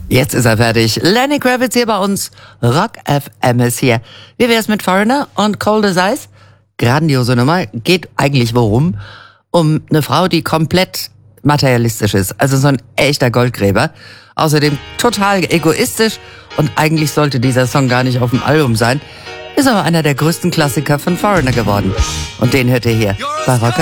Jetzt ist er fertig. Lenny Kravitz hier bei uns. Rock FM ist hier. Wie wär's mit Foreigner und Cold as Ice? Grandiose Nummer. Geht eigentlich worum? Um eine Frau, die komplett materialistisch ist. Also so ein echter Goldgräber. Außerdem total egoistisch. Und eigentlich sollte dieser Song gar nicht auf dem Album sein. Ist aber einer der größten Klassiker von Foreigner geworden. Und den hört ihr hier bei Rock